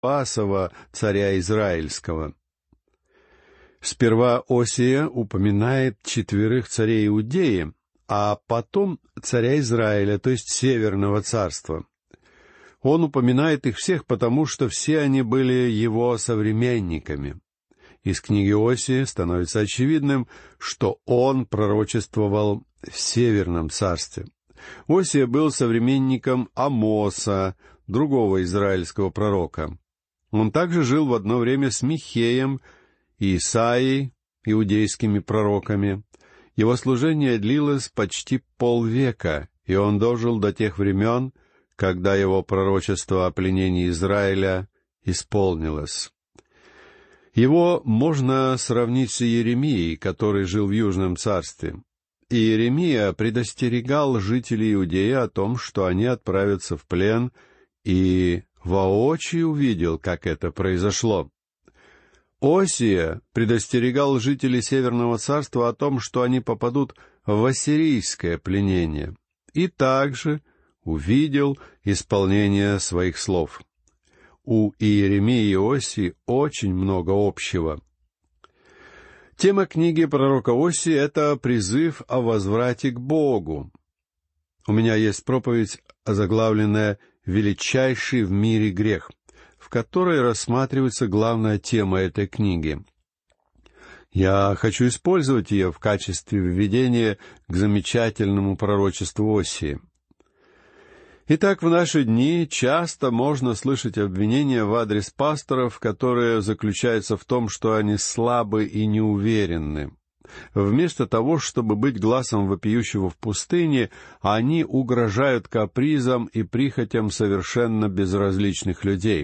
Иоасова, царя Израильского. Сперва Осия упоминает 4 царей Иудеи, а потом царя Израиля, то есть Северного царства. Он упоминает их всех, потому что все они были его современниками. Из книги Осии становится очевидным, что он пророчествовал в Северном царстве. Осия был современником Амоса, другого израильского пророка. Он также жил в одно время с Михеем и Исаией, иудейскими пророками. Его служение длилось почти полвека, и он дожил до тех времен, когда его пророчество о пленении Израиля исполнилось. Его можно сравнить с Иеремией, который жил в Южном царстве. Иеремия предостерегал жителей Иудеи о том, что они отправятся в плен, и воочию увидел, как это произошло. Осия предостерегал жителей Северного царства о том, что они попадут в ассирийское пленение, и также увидел исполнение своих слов. У Иеремии и Осии очень много общего. Тема книги пророка Осии — это призыв о возврате к Богу. У меня есть проповедь, озаглавленная «Величайший в мире грех», в которой рассматривается главная тема этой книги. Я хочу использовать ее в качестве введения к замечательному пророчеству Осии. Итак, в наши дни часто можно слышать обвинения в адрес пасторов, которые заключаются в том, что они слабы и неуверенны. Вместо того, чтобы быть гласом вопиющего в пустыне, они угрожают капризам и прихотям совершенно безразличных людей.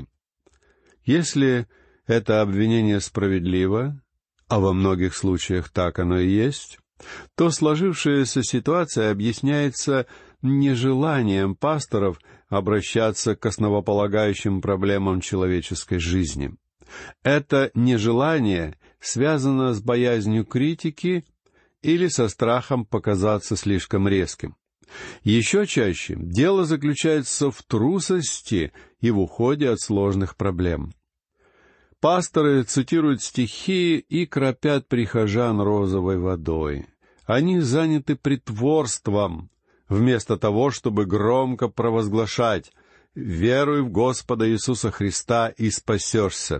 Если это обвинение справедливо, а во многих случаях так оно и есть, то сложившаяся ситуация объясняется нежеланием пасторов обращаться к основополагающим проблемам человеческой жизни. Это нежелание связано с боязнью критики или со страхом показаться слишком резким. Еще чаще дело заключается в трусости и в уходе от сложных проблем. Пасторы цитируют стихи и кропят прихожан розовой водой. Они заняты притворством, вместо того, чтобы громко провозглашать: «Веруй в Господа Иисуса Христа и спасешься».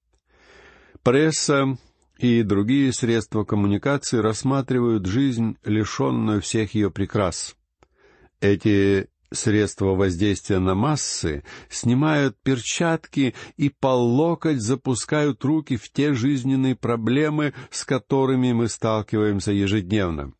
Пресса и другие средства коммуникации рассматривают жизнь, лишенную всех ее прикрас. Эти средства воздействия на массы снимают перчатки и по локоть запускают руки в те жизненные проблемы, с которыми мы сталкиваемся ежедневно.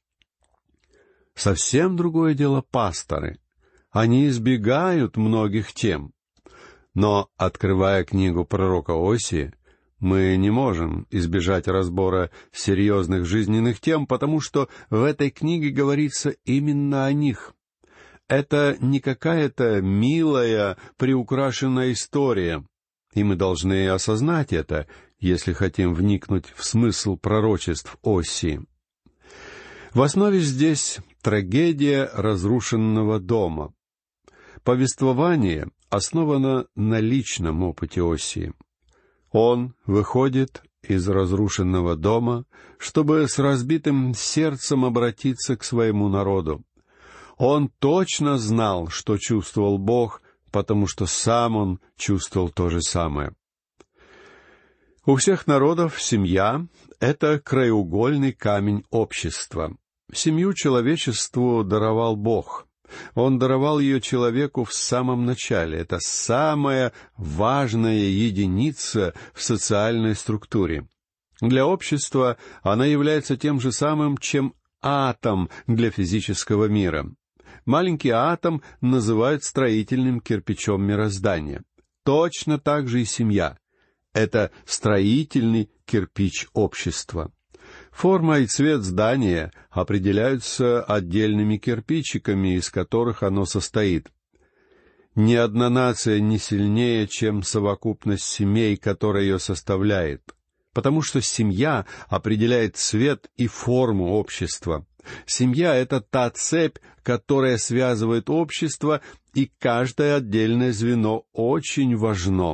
Совсем другое дело пасторы. Они избегают многих тем. Но, открывая книгу пророка Осии, мы не можем избежать разбора серьезных жизненных тем, потому что в этой книге говорится именно о них. Это не какая-то милая, приукрашенная история, и мы должны осознать это, если хотим вникнуть в смысл пророчеств Осии. В основе здесь трагедия разрушенного дома. Повествование основано на личном опыте Осии. Он выходит из разрушенного дома, чтобы с разбитым сердцем обратиться к своему народу. Он точно знал, что чувствовал Бог, потому что сам он чувствовал то же самое. У всех народов семья — это краеугольный камень общества. Семью человечеству даровал Бог. Он даровал ее человеку в самом начале. Это самая важная единица в социальной структуре. Для общества она является тем же самым, чем атом для физического мира. Маленький атом называют строительным кирпичом мироздания. Точно так же и семья. Это строительный кирпич общества. Форма и цвет здания определяются отдельными кирпичиками, из которых оно состоит. Ни одна нация не сильнее, чем совокупность семей, которая ее составляет, потому что семья определяет цвет и форму общества. Семья — это та цепь, которая связывает общество, и каждое отдельное звено очень важно.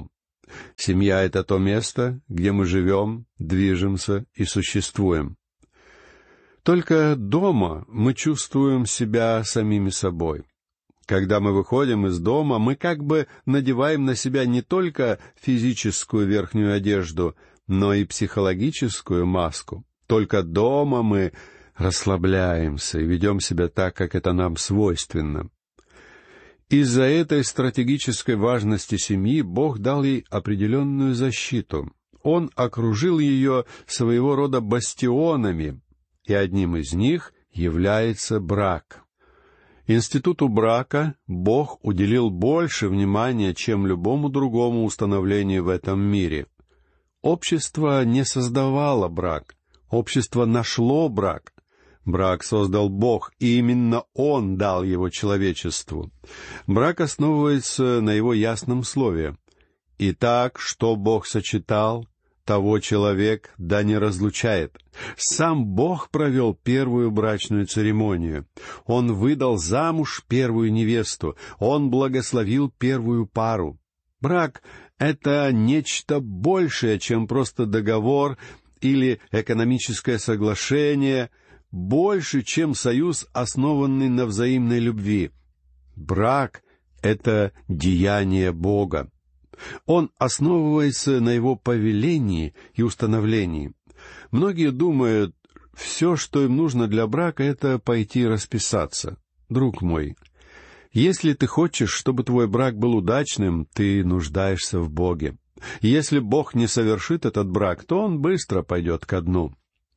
Семья — это то место, где мы живем, движемся и существуем. Только дома мы чувствуем себя самими собой. Когда мы выходим из дома, мы как бы надеваем на себя не только физическую верхнюю одежду, но и психологическую маску. Только дома мы расслабляемся и ведем себя так, как это нам свойственно. Из-за этой стратегической важности семьи Бог дал ей определенную защиту. Он окружил ее своего рода бастионами, и одним из них является брак. Институту брака Бог уделил больше внимания, чем любому другому установлению в этом мире. Общество не создавало брак, общество нашло брак. Брак создал Бог, и именно Он дал его человечеству. Брак основывается на Его ясном слове. «Итак, что Бог сочетал, того человек да не разлучает». Сам Бог провел первую брачную церемонию. Он выдал замуж первую невесту. Он благословил первую пару. Брак — это нечто большее, чем просто договор или экономическое соглашение, больше, чем союз, основанный на взаимной любви. Брак — это деяние Бога. Он основывается на Его повелении и установлении. Многие думают, все, что им нужно для брака, это пойти расписаться. Друг мой, если ты хочешь, чтобы твой брак был удачным, ты нуждаешься в Боге. Если Бог не совершит этот брак, то он быстро пойдет ко дну.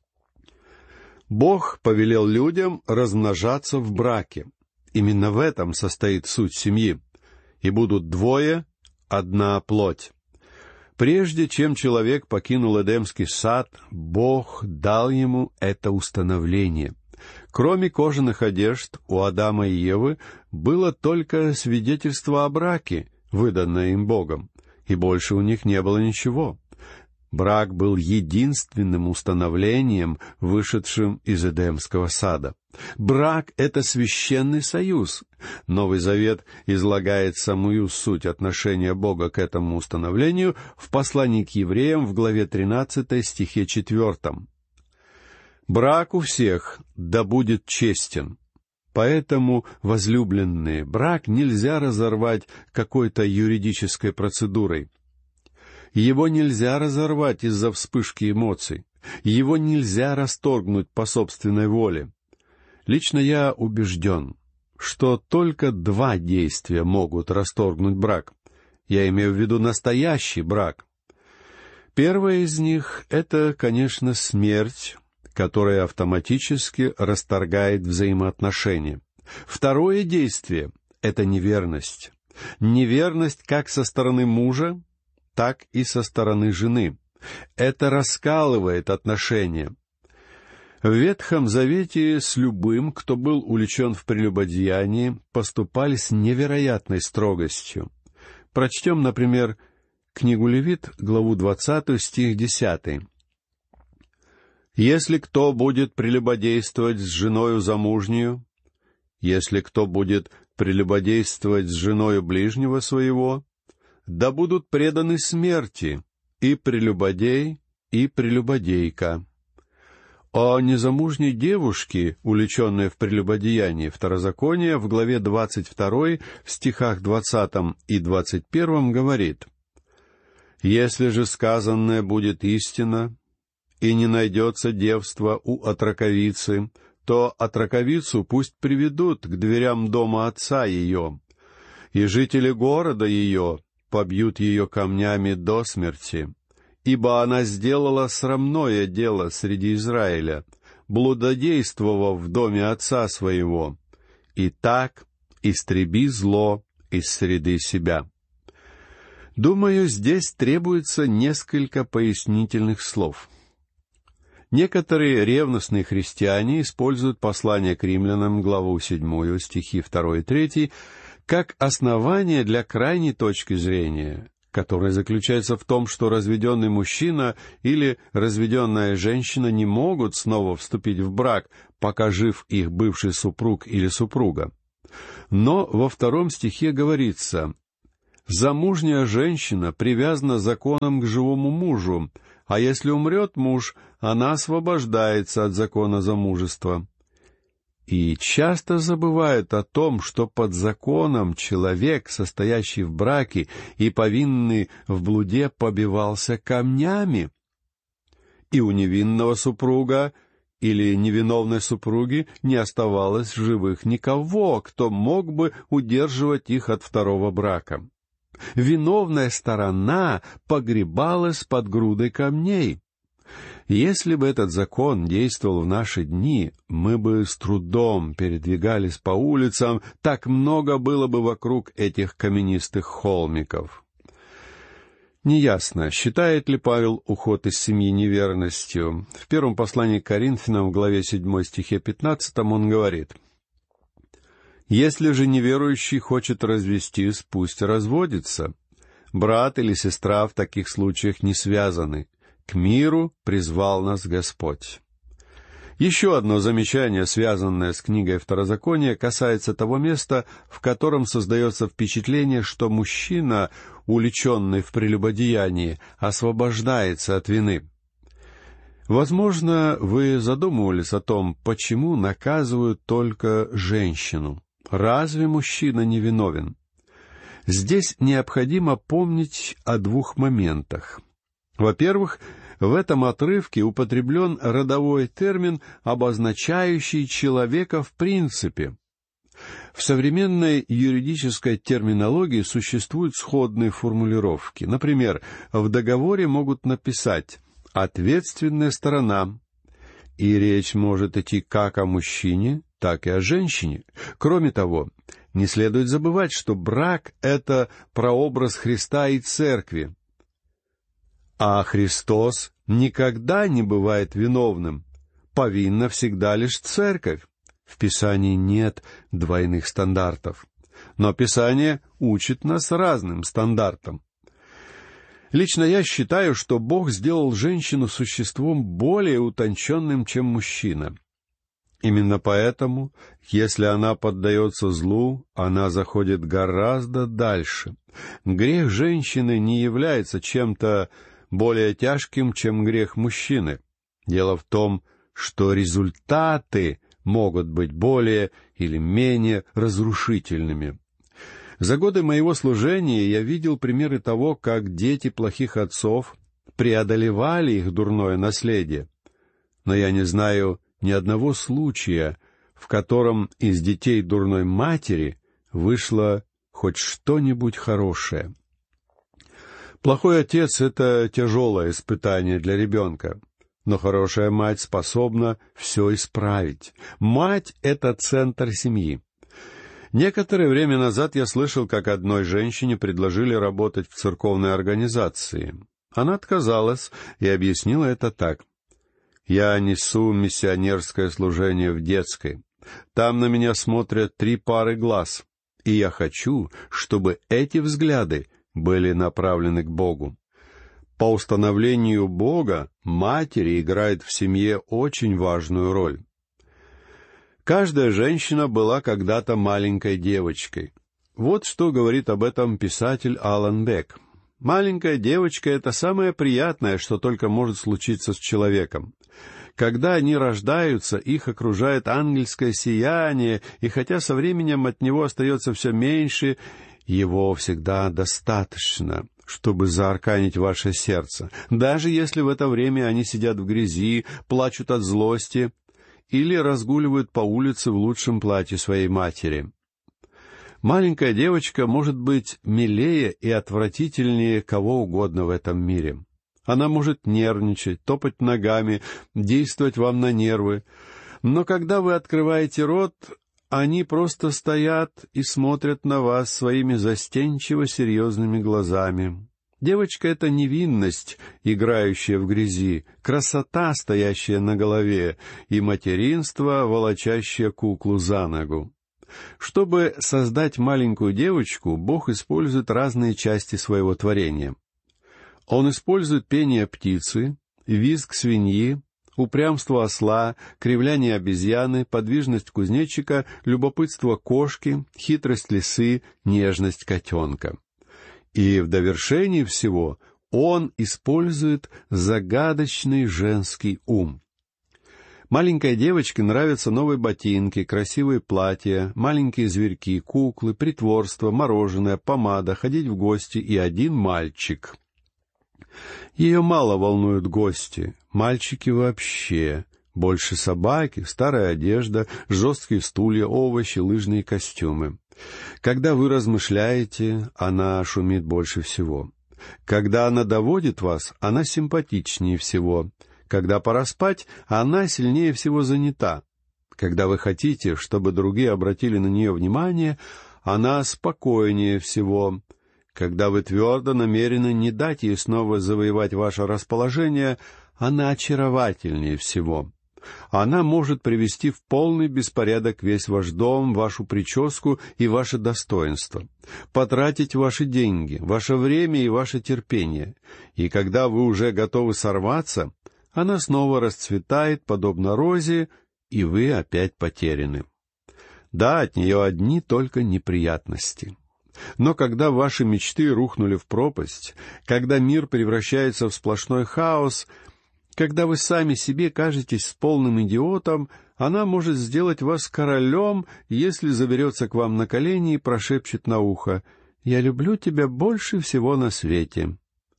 Бог повелел людям размножаться в браке. Именно в этом состоит суть семьи. «И будут двое, одна плоть». Прежде чем человек покинул Эдемский сад, Бог дал ему это установление. Кроме кожаных одежд, у Адама и Евы было только свидетельство о браке, выданное им Богом, и больше у них не было ничего. Брак был единственным установлением, вышедшим из Эдемского сада. Брак — это священный союз. Новый Завет излагает самую суть отношения Бога к этому установлению в послании к евреям в главе 13, стихе 4. «Брак у всех да будет честен». Поэтому, возлюбленные, брак нельзя разорвать какой-то юридической процедурой. Его нельзя разорвать из-за вспышки эмоций. Его нельзя расторгнуть по собственной воле. Лично я убежден, что только два действия могут расторгнуть брак. Я имею в виду настоящий брак. Первое из них — это, конечно, смерть, которая автоматически расторгает взаимоотношения. Второе действие — это неверность. Неверность как со стороны мужа, так и со стороны жены. Это раскалывает отношения. В Ветхом Завете с любым, кто был увлечен в прелюбодеянии, поступали с невероятной строгостью. Прочтем, например, книгу Левит, главу 20, стих 10. «Если кто будет прелюбодействовать с женою замужнею, если кто будет прелюбодействовать с женою ближнего своего, да будут преданы смерти и прелюбодей, и прелюбодейка». О незамужней девушке, увлеченной в прелюбодеянии, Второзаконие в главе 22, в стихах 20 и 21 говорит: «Если же сказанное будет истина, и не найдется девства у отроковицы, то отроковицу пусть приведут к дверям дома отца ее, и жители города ее побьют ее камнями до смерти, ибо она сделала срамное дело среди Израиля, блудодействовав в доме отца своего. И так истреби зло из среды себя». Думаю, здесь требуется несколько пояснительных слов. Некоторые ревностные христиане используют послание к римлянам, главу 7, стихи 2 и 3, как основание для крайней точки зрения, которая заключается в том, что разведенный мужчина или разведенная женщина не могут снова вступить в брак, пока жив их бывший супруг или супруга. Но во 2 стихе говорится: Замужняя женщина привязана законом к живому мужу, а если умрет муж, она освобождается от закона замужества. И часто забывают о том, что под законом человек, состоящий в браке и повинный в блуде, побивался камнями. И у невинного супруга или невиновной супруги не оставалось в живых никого, кто мог бы удерживать их от второго брака. Виновная сторона погребалась под грудой камней. Если бы этот закон действовал в наши дни, мы бы с трудом передвигались по улицам, так много было бы вокруг этих каменистых холмиков. Неясно, считает ли Павел уход из семьи неверностью. В первом послании к Коринфянам, в главе 7 стихе 15, он говорит: «Если же неверующий хочет развестись, пусть разводится. Брат или сестра в таких случаях не связаны. К миру призвал нас Господь». Еще одно замечание, связанное с книгой Второзакония, касается того места, в котором создается впечатление, что мужчина, увлеченный в прелюбодеянии, освобождается от вины. Возможно, вы задумывались о том, почему наказывают только женщину. Разве мужчина не виновен? Здесь необходимо помнить о двух моментах. Во-первых, в этом отрывке употреблен родовой термин, обозначающий человека в принципе. В современной юридической терминологии существуют сходные формулировки. Например, в договоре могут написать «ответственная сторона», и речь может идти как о мужчине, так и о женщине. Кроме того, не следует забывать, что брак — это прообраз Христа и Церкви. А Христос никогда не бывает виновным. Повинна всегда лишь Церковь. В Писании нет двойных стандартов. Но Писание учит нас разным стандартам. Лично я считаю, что Бог сделал женщину существом более утонченным, чем мужчина. Именно поэтому, если она поддается злу, она заходит гораздо дальше. Грех женщины не является чем-то более тяжким, чем грех мужчины. Дело в том, что результаты могут быть более или менее разрушительными. За годы моего служения я видел примеры того, как дети плохих отцов преодолевали их дурное наследие. Но я не знаю ни одного случая, в котором из детей дурной матери вышло хоть что-нибудь хорошее. Плохой отец — это тяжелое испытание для ребенка, но хорошая мать способна все исправить. Мать — это центр семьи. Некоторое время назад я слышал, как одной женщине предложили работать в церковной организации. Она отказалась и объяснила это так: «Я несу миссионерское служение в детской. Там на меня смотрят 3 пары глаз, и я хочу, чтобы эти взгляды были направлены к Богу». По установлению Бога матери играют в семье очень важную роль. Каждая женщина была когда-то маленькой девочкой. Вот что говорит об этом писатель Алан Бек. Маленькая девочка — это самое приятное, что только может случиться с человеком. Когда они рождаются, их окружает ангельское сияние, и хотя со временем от него остается все меньше, его всегда достаточно, чтобы заарканить ваше сердце, даже если в это время они сидят в грязи, плачут от злости или разгуливают по улице в лучшем платье своей матери. Маленькая девочка может быть милее и отвратительнее кого угодно в этом мире. Она может нервничать, топать ногами, действовать вам на нервы. Но когда вы открываете рот, они просто стоят и смотрят на вас своими застенчиво серьезными глазами. Девочка — это невинность, играющая в грязи, красота, стоящая на голове, и материнство, волочащее куклу за ногу. Чтобы создать маленькую девочку, Бог использует разные части своего творения. Он использует пение птицы, визг свиньи, упрямство осла, кривляние обезьяны, подвижность кузнечика, любопытство кошки, хитрость лисы, нежность котенка. И в довершении всего он использует загадочный женский ум. Маленькой девочке нравятся новые ботинки, красивые платья, маленькие зверьки, куклы, притворство, мороженое, помада, ходить в гости и один мальчик. Ее мало волнуют гости, мальчики вообще. Больше собаки, старая одежда, жесткие стулья, овощи, лыжные костюмы. Когда вы размышляете, она шумит больше всего. Когда она доводит вас, она симпатичнее всего. Когда пора спать, она сильнее всего занята. Когда вы хотите, чтобы другие обратили на нее внимание, она спокойнее всего. Когда вы твердо намерены не дать ей снова завоевать ваше расположение, она очаровательнее всего. Она может привести в полный беспорядок весь ваш дом, вашу прическу и ваше достоинство, потратить ваши деньги, ваше время и ваше терпение. И когда вы уже готовы сорваться, она снова расцветает, подобно розе, и вы опять потеряны. Да, от нее одни только неприятности. Но когда ваши мечты рухнули в пропасть, когда мир превращается в сплошной хаос, когда вы сами себе кажетесь полным идиотом, она может сделать вас королем, если заберется к вам на колени и прошепчет на ухо: «Я люблю тебя больше всего на свете».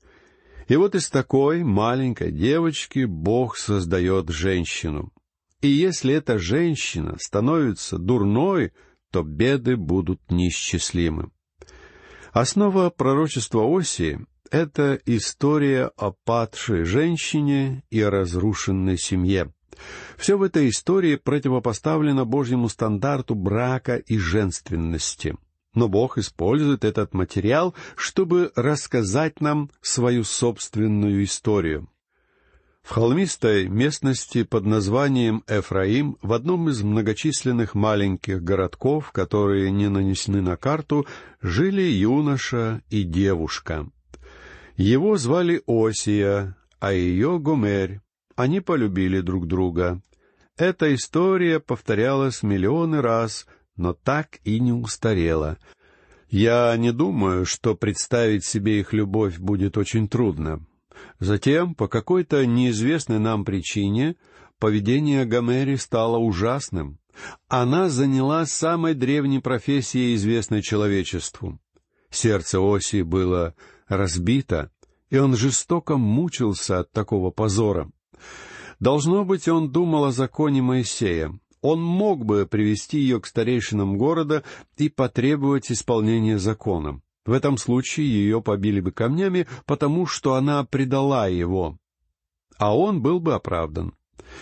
И вот из такой маленькой девочки Бог создает женщину. И если эта женщина становится дурной, то беды будут неисчислимы. Основа пророчества Осии — это история о падшей женщине и о разрушенной семье. Все в этой истории противопоставлено Божьему стандарту брака и женственности. Но Бог использует этот материал, чтобы рассказать нам свою собственную историю. В холмистой местности под названием Эфраим, в одном из многочисленных маленьких городков, которые не нанесены на карту, жили юноша и девушка. Его звали Осия, а ее Гомерь. Они полюбили друг друга. Эта история повторялась миллионы раз, но так и не устарела. Я не думаю, что представить себе их любовь будет очень трудно. Затем, по какой-то неизвестной нам причине, поведение Гомери стало ужасным. Она занялась самой древней профессией, известной человечеству. Сердце Осии было разбито, и он жестоко мучился от такого позора. Должно быть, он думал о законе Моисея. Он мог бы привести ее к старейшинам города и потребовать исполнения закона. В этом случае ее побили бы камнями, потому что она предала его, а он был бы оправдан.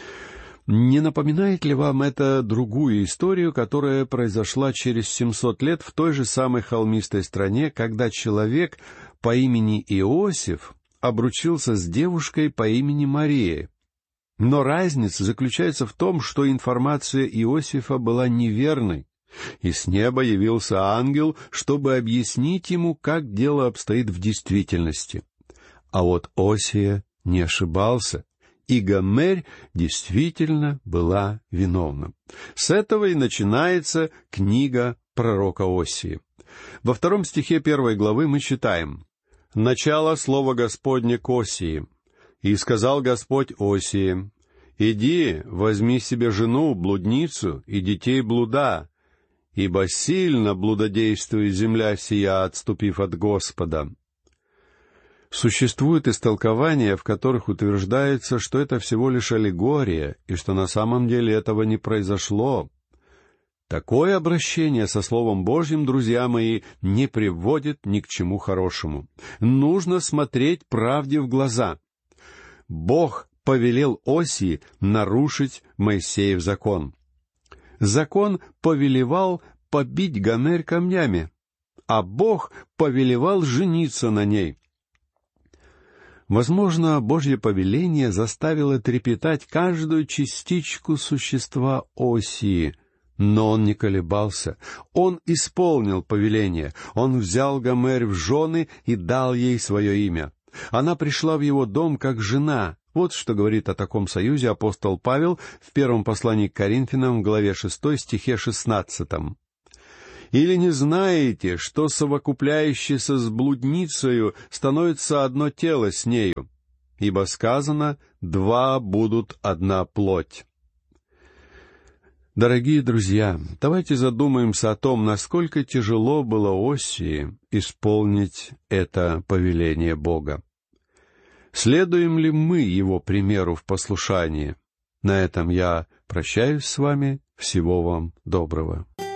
Не напоминает ли вам это другую историю, которая произошла через 700 лет в той же самой холмистой стране, когда человек по имени Иосиф обручился с девушкой по имени Мария? Но разница заключается в том, что информация Иосифа была неверной, и с неба явился ангел, чтобы объяснить ему, как дело обстоит в действительности. А вот Осия не ошибался, и Гомерь действительно была виновна. С этого и начинается книга пророка Осии. Во 2 стихе 1 главы мы читаем: «Начало слова Господне к Осии. И сказал Господь Осии: иди, возьми себе жену, блудницу, и детей блуда, ибо сильно блудодействует земля сия, отступив от Господа». Существуют истолкования, в которых утверждается, что это всего лишь аллегория, и что на самом деле этого не произошло. Такое обращение со Словом Божьим, друзья мои, не приводит ни к чему хорошему. Нужно смотреть правде в глаза. Бог повелел Осии нарушить Моисеев закон. Закон повелевал побить Гомерь камнями, а Бог повелевал жениться на ней. Возможно, Божье повеление заставило трепетать каждую частичку существа Осии, но он не колебался. Он исполнил повеление. Он взял Гомерь в жены и дал ей свое имя. Она пришла в его дом как жена. Вот что говорит о таком союзе апостол Павел в 1 послании к Коринфянам, в главе 6, стихе 16. Или не знаете, что совокупляющийся с блудницею становится одно тело с нею? Ибо сказано: два будут одна плоть». Дорогие друзья, давайте задумаемся о том, насколько тяжело было Осии исполнить это повеление Бога. Следуем ли мы Его примеру в послушании? На этом я прощаюсь с вами. Всего вам доброго.